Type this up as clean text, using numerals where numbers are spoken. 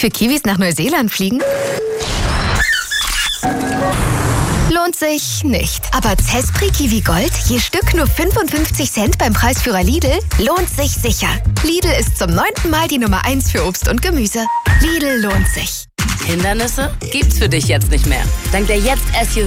Für Kiwis nach Neuseeland fliegen? Lohnt sich nicht. Aber Zespri Kiwi Gold, je Stück nur 55 Cent beim Preisführer Lidl, lohnt sich sicher. Lidl ist zum 9. Mal die Nummer 1 für Obst und Gemüse. Lidl lohnt sich. Hindernisse gibt's für dich jetzt nicht mehr. Dank der Jetzt SUV